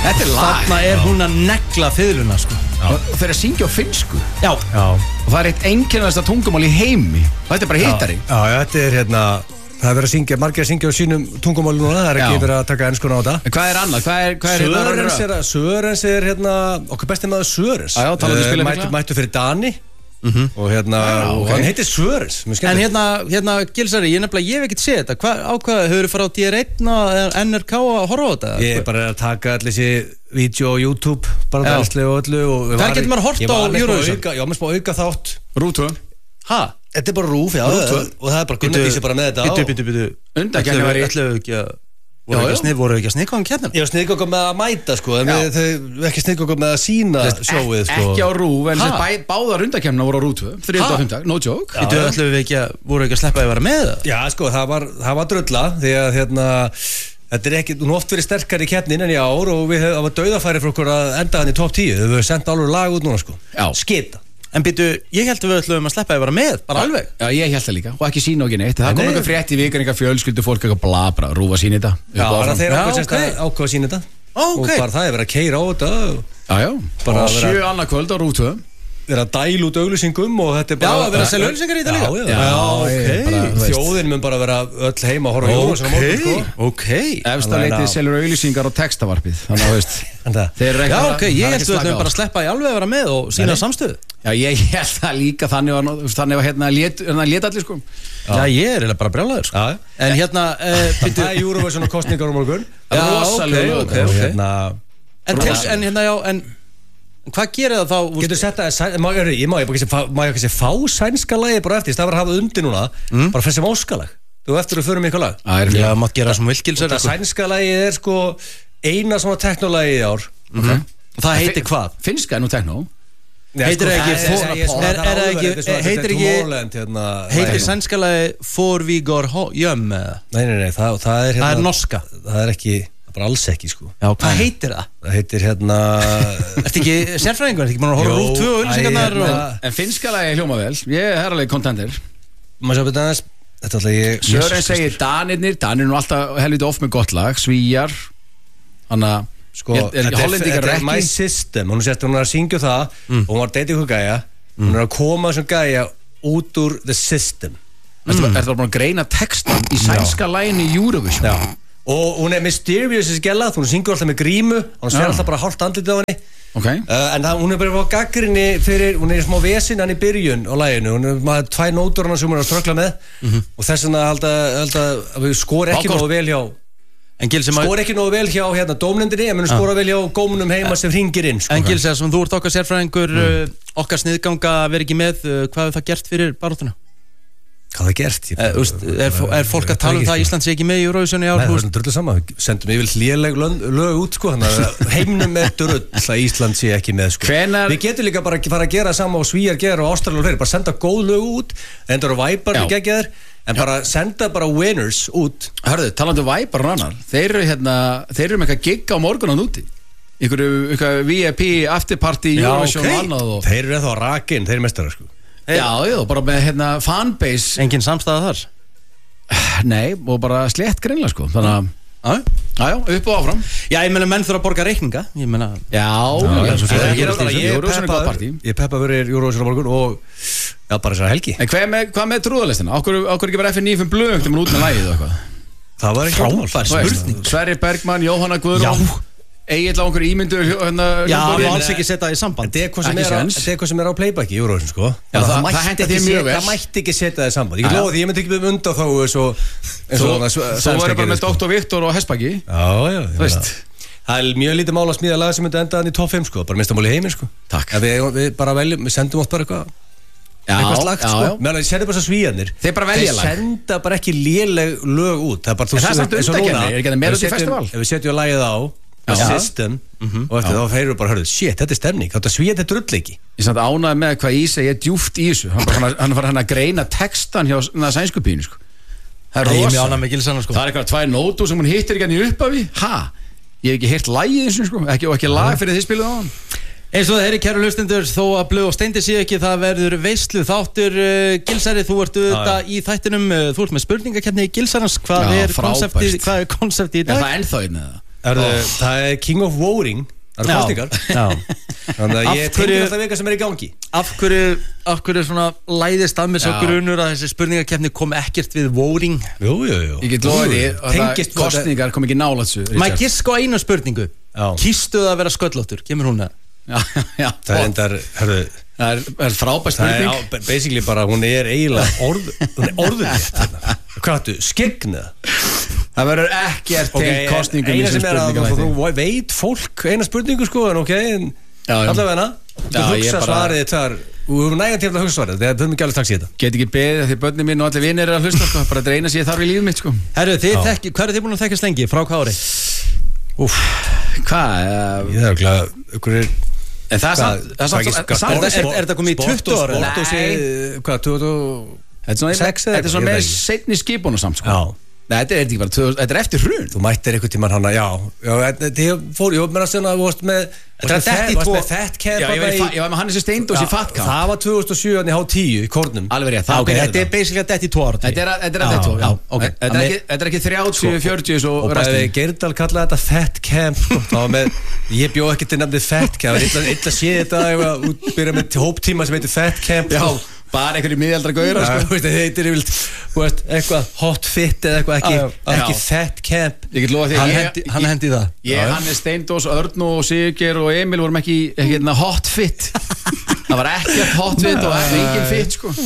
Þetta lag hún að negla fiðluna sko. Og þeir að syngja á finnsku. Já. Og það eitt einkennasta tungumál í heimi. Þetta bara hittari. Já, þetta það verið að syngja, margir að syngja á sínum tungumáli núna, það ekki verið að taka enskuna á þetta. En hvað annað? Hvað Sörens okkar besti maður Sörens. Já, talaðu spila mættu fyrir Dani. Og og hann heitir Sörens. En Gilsari, ég hef ekkert séð þetta. Á hvað, hefur þú farið á DR1 og NRK að horfa á þetta? Ég bara að taka allir þessi vídeo á YouTube, bara dælslega og öllu. Hvað getur maður hort á Eurovision? Já, mér spá auka þátt. Rútu? Ha? Þetta bara rúf, já. Og það bara Gunnar Dísi bara með þetta. Bitu. Undankenni var ég voru ekki að sniðganga kjarnir? Já, sniðganga með að mæta sko, en þau ekki sniðganga með að sína sjóið sko. Ekki á rúf, en báðar undakemna voru á rútu, 3. og 5. no joke. Voru ekki að sleppa að vera með það? Já, sko, það var drulla, því að þetta ekki, hún oft verið sterkari í keppnin en í ár og það var dauðafæri fyrir okkur að enda hann í topp 10, þau hefur sendt alveg lag út núna sko. Skita. En býtu, ég held að við ætlum að sleppa að vera með, bara alveg. Já, ég held það líka, og ekki sína okkur neitt. Það kom eitthvað frétt í vikan, eitthvað fjölskyldu fólk, eitthvað blabra, rúfa sína þetta. Já, það er þeir ákveða sína þetta. Og bara það verið að keyra á þetta. Já, og 7 annað kvöld á rútu. Verið að dæla út auglýsingum og þetta bara... Já, verið að selja auglýsingar í þetta líka. Já, þjóðin mun bara vera öll heima að horfa á Eurovision á morgun, sko. Efsta leitið selur auglýsingar á textavarpið. Já, ég held að við ætlum bara að sleppa í alveg að vera með og sína samstöðu. Já, ég held það líka, þannig var lét allir, sko. Já, ég bara brjálaður, sko. En það er Eurovision og kostningar á morgun. En hvað gerir það þá? Getur sett að, má ég ekki sé fá sænska lagi bara eftir, það var að hafa undir núna, bara fyrir sem óskalag. Þú eftir að förum ykkur lag. Já, mátt gera sem vilkilsar. Það sænska lagi sko eina svona teknolagi í ár. Það heitir hvað? Finska er nú tekno. Heitir heitir sænska lagi For Vi Går Hjem? Nei, það er norska. Það er ekki... bara alls ekki sko. Já, hvað heitir það? Það heitir Ertu ekki sérfræðingur? Ertu ekki bara að horfa rúf 2 auglýsingarnar? En finska lagi hljóma vel. Ég er alveg kontenter. Maður sjá betur aðeins. Þetta alltaf ég... Sören segir Danirnir nú alltaf helviti oft með gott lag. Svíjar. Þannig að... Sko, þetta er My System. Hún sést, hún er að syngja það og hún var að deyta ykkur gæja. Hún er að koma þessum gæja út úr The System. Ertu bara búin að greina textan í sænska laginu í Eurovision? Já. Og hún er mysterious þessi gæla, hún syngur alltaf með grímu og hún sér alltaf bara hálft andlitið á henni. En hún er bara á gaggrinni fyrir, hún er í smá vesinn hann í byrjun á laginu, hún er með 2 nótur hann sem hún er að ströggla með og þess vegna held að við skor ekki nógu vel hjá hérna dómnefndinni, en við skora vel hjá gómunum heima sem hringir inn. En Gils, sem þú ert okkar sérfræðingur, okkar sniðganga verið ekki með, hvað hefur það gert fyrir baráttuna? Hvað það gert? Er fólk að tala um það að Ísland sé ekki með í Eurovision í ár? Nei, það er svona drullu sama. Við sendum yfir léleg lög út, sko. Þannig að heimnum er drull að Ísland sé ekki með, sko. Við getum líka bara fara að gera sama og Svíjar gera og Ástralíu og fleiri. Bara senda góð lög út, en það eru Væpar ekki að gera, en bara senda bara winners út. Hörðu, talandi um Væpar og annar. Þeir eru með eitthvað gig á morgunan úti. Eitthvað VIP afterparty Eurovision og annað. Þeir eru þá rakin, þeir eru mestarar, sko. Já, bara með fanbase. Engin samstæða þar? Nei, og bara slétt greinlega sko. Þannig að, já, upp og áfram. Já, ég meina menn þurfa að borga reikninga. Ég meina, ég peppa fyrir Eurovision á morgun og já, bara þessar helgi. En hvað með trúðalistina? Ákveður ekki bara FN95 blöð til maður út með lagið og eitthvað? Það var ekki frábær spurning. Sverrir Bergmann, Jóhanna Guðrún. Egil á einhverju ímyndu Já, það má alls ekki setja það í samband. Þetta er eitthvað sem er á playbacki í Eurovision, sko. Já, það mætti ekki setja það í samband. Ég loði, ég myndi ekki með undan þá Þú verður bara með Dr. Viktor og Hespaki. Já, það er mjög lítið mál að smíða lag sem myndi enda þannig í topp 5, sko. Bara mistamáli heiminn, sko. Takk. Við bara veljum, við sendum oft bara eitthvað slagt, sko. Meðan ég sendi bara svo Svíjarnir. Þeir bara velja lag. Þeir senda bara ekki léleg lög út. Það er samt undankeppni, er ekki það Melody Festival? Ef við setjum lagið á System og eftir þá feirur bara hörðu, shit, þetta er stemning, þetta Svíjar, þetta drull ekki. Ég samt ánægði með hvað Ísa er djúpt í þessu. Hann var að greina textan hjá sænsku pínu, sko. Það er rosa. Það er eitthvað 2 nótur sem hún hittir ekki hann í upphafi. Ég hef ekki heyrt lagið þessu, sko. Ekki lag fyrir þið spiluð á hann. Eins og það er í kæru hlustendur, þó að Blöð og Steindi sé ekki, það verður veislu þáttur. Gilsari, þú ert auðvitað í þættinum, þú ert með spurningakeppni í Gilsarans. Hvað er konseptið í dag? Er það ennþá einn eða? Það King of Voting. Það kostningar. Þannig að ég tengi alltaf vika sem í gangi. Af hverju svona læðist að mér svo grunur að þessi spurningakeppni kom ekkert við voting? Jú. Ég get loðið því kostningar kom ekki nálægt svo. Maður gisk á einu spurningu. Kýstu það að vera sköllóttur? Kemur hún það? Já. Það endar, það frábær spurning. Basically bara, hún eiginlega orðurétt. Hvað ættu? Skegna? Það verður ekkert til kostningum í þessu spurningalæti. Þú veit fólk eina spurningu sko, en allavega þú hugsa svarið þar. Þú hefur nægan til að hugsa svarið. Það höfum ekki alveg strax í þetta. Get ekki beðið því börnin mín og allir vinir að hlusta sko. Bara dreina sér þarf í lífið mitt sko. Herru, hvað þið búin að þekkjast lengi? Frá hvað ári? Hvað? Ég þarf ekki að En það er það komið í 20 ára? Nei. Hvað, 26? Þetta svona með seinni skipunum samt sko. Nei, þetta er ekki bara 2000, þetta eftir hrun. Þú mættir einhvern tímann hana, þið fór, ég meina að þú varst með Fat Camp. Ég var með Hannes Steindós í Fat Camp. Það var 2007 í H10 í Kórnum. Alveg rétt. Þetta er basically að detti 2 ára. Þetta er að detti 2, já. Þetta er ekki 30, 40 svo restin. Geirdal kallaði þetta Fat Camp. Það var með, ég bjó ekki til nafnið Fat Camp. Það var illa að sé þetta útbyrja með hóptíma sem heitir Fat Camp. Já. Bara einhverju miðaldra gauðra sko. Það heitir eitthvað hot fit eða eitthvað ekki Fat Camp. Ég get lofa því hann hendi það. Hannes Steindós, Örn og Siggeir og Emil vorum ekki hot fit. Það var ekkert hot fit og engin fit sko.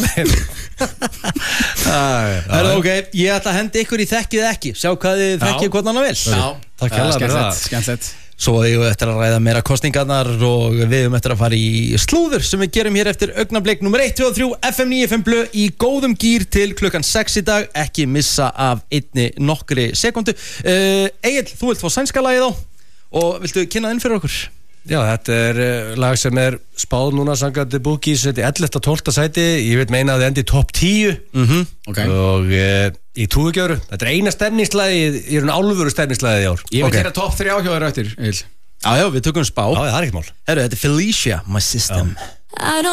Ok, ég ætla að hendi ykkur í þekkið ekki. Sjá hvað þið þekkið hvort annar vel. Já, takk hérlega. Skemmtilegt. Svo eigum við eftir að ræða meira kostningarnar og við eigum eftir að fara í slúður sem við gerum hér eftir augnablik nummer 1, 2 og 3 FM 95 Blö í góðum gýr til klukkan 6 í dag, ekki missa af einni nokkri sekundu. Egill, þú vilt fá sænska lagið á og viltu kynna inn fyrir okkur? Já, þetta er lag sem er spáð núna sangandi búkís, þetta er 11. 12. sæti, ég veit meina að það endi top 10 og í túðugjöru, þetta er eina stemningslagið, ég er hún álfuru stemningslagið í ár. Ég veit hérna top 3 áhjóður eftir, Egill. Já, við tökum spá. Já, það er ekki mál. Herru, þetta er Felicia, My System.